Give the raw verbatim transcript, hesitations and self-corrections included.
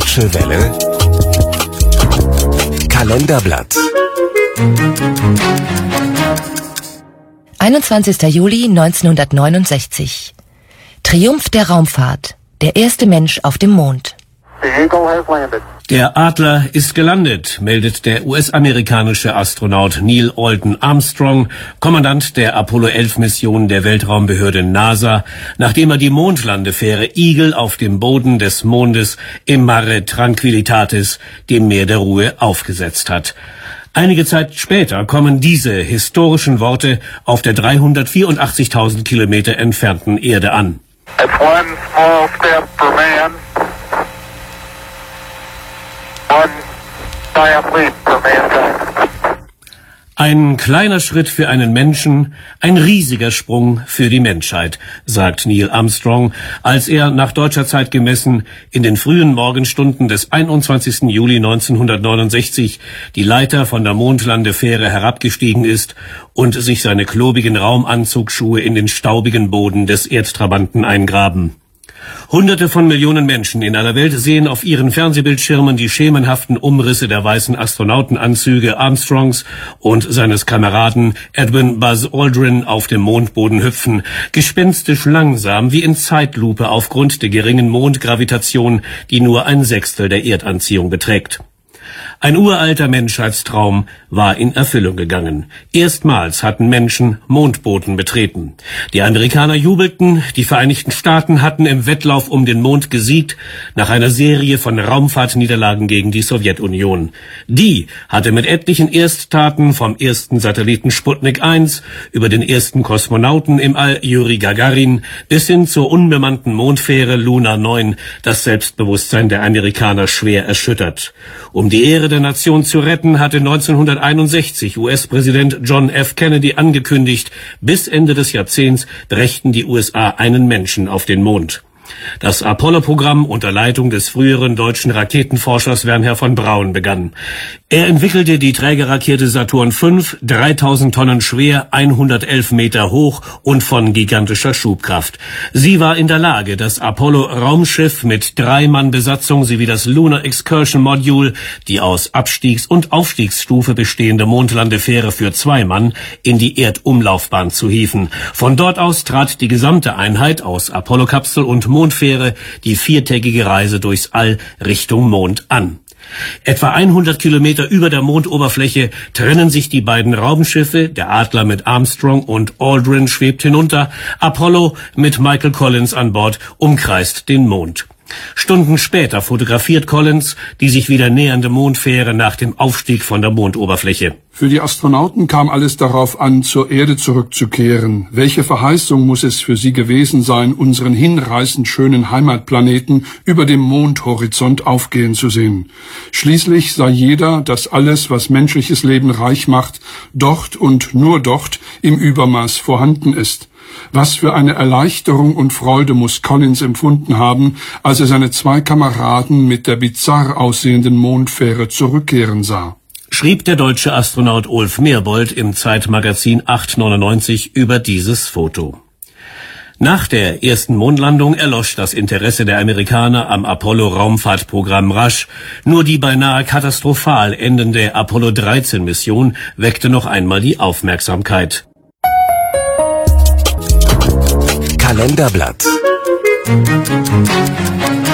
Deutsche Welle Kalenderblatt. einundzwanzigster Juli neunzehnhundertneunundsechzig. Triumph der Raumfahrt. Der erste Mensch auf dem Mond. Der Adler ist gelandet, meldet der U S-amerikanische Astronaut Neil Alden Armstrong, Kommandant der Apollo elf Mission der Weltraumbehörde NASA, nachdem er die Mondlandefähre Eagle auf dem Boden des Mondes im Mare Tranquillitatis, dem Meer der Ruhe, aufgesetzt hat. Einige Zeit später kommen diese historischen Worte auf der dreihundertvierundachtzigtausend Kilometer entfernten Erde an. It's one small step for man, one giant leap for mankind. Ein kleiner Schritt für einen Menschen, ein riesiger Sprung für die Menschheit, sagt Neil Armstrong, als er nach deutscher Zeit gemessen in den frühen Morgenstunden des einundzwanzigsten Juli neunzehnhundertneunundsechzig die Leiter von der Mondlandefähre herabgestiegen ist und sich seine klobigen Raumanzugsschuhe in den staubigen Boden des Erdtrabanten eingraben. Hunderte von Millionen Menschen in aller Welt sehen auf ihren Fernsehbildschirmen die schemenhaften Umrisse der weißen Astronautenanzüge Armstrongs und seines Kameraden Edwin Buzz Aldrin auf dem Mondboden hüpfen, gespenstisch langsam wie in Zeitlupe aufgrund der geringen Mondgravitation, die nur ein Sechstel der Erdanziehung beträgt. Ein uralter Menschheitstraum war in Erfüllung gegangen. Erstmals hatten Menschen Mondboden betreten. Die Amerikaner jubelten, die Vereinigten Staaten hatten im Wettlauf um den Mond gesiegt, nach einer Serie von Raumfahrtniederlagen gegen die Sowjetunion. Die hatte mit etlichen Ersttaten vom ersten Satelliten Sputnik eins über den ersten Kosmonauten im All Juri Gagarin bis hin zur unbemannten Mondfähre Luna neun das Selbstbewusstsein der Amerikaner schwer erschüttert. Um die Ehre der Nation zu retten, hatte neunzehnhunderteinundsechzig U S-Präsident John F. Kennedy angekündigt, bis Ende des Jahrzehnts brächten die U S A einen Menschen auf den Mond. Das Apollo-Programm unter Leitung des früheren deutschen Raketenforschers Wernher von Braun begann. Er entwickelte die Trägerrakete Saturn fünf, dreitausend Tonnen schwer, hundertelf Meter hoch und von gigantischer Schubkraft. Sie war in der Lage, das Apollo-Raumschiff mit drei Mann Besatzung sowie das Lunar Excursion Module, die aus Abstiegs- und Aufstiegsstufe bestehende Mondlandefähre für zwei Mann, in die Erdumlaufbahn zu hieven. Von dort aus trat die gesamte Einheit aus Apollo-Kapsel und Mondfähre die viertägige Reise durchs All Richtung Mond an. Etwa hundert Kilometer über der Mondoberfläche trennen sich die beiden Raumschiffe, der Adler mit Armstrong und Aldrin schwebt hinunter, Apollo mit Michael Collins an Bord umkreist den Mond. Stunden später fotografiert Collins die sich wieder nähernde Mondfähre nach dem Aufstieg von der Mondoberfläche. Für die Astronauten kam alles darauf an, zur Erde zurückzukehren. Welche Verheißung muss es für sie gewesen sein, unseren hinreißend schönen Heimatplaneten über dem Mondhorizont aufgehen zu sehen. Schließlich sah jeder, dass alles, was menschliches Leben reich macht, dort und nur dort im Übermaß vorhanden ist. Was für eine Erleichterung und Freude muss Collins empfunden haben, als er seine zwei Kameraden mit der bizarr aussehenden Mondfähre zurückkehren sah. Schrieb der deutsche Astronaut Ulf Merbold im Zeitmagazin acht neunundneunzig über dieses Foto. Nach der ersten Mondlandung erlosch das Interesse der Amerikaner am Apollo-Raumfahrtprogramm rasch. Nur die beinahe katastrophal endende Apollo dreizehn Mission weckte noch einmal die Aufmerksamkeit. Kalenderblatt.